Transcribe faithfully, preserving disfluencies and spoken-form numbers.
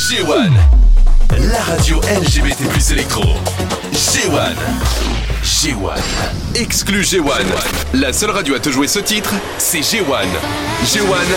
G un, la radio L G B T plus électro. G un. G un. Exclu G un. La seule radio à te jouer ce titre, c'est G un. G un.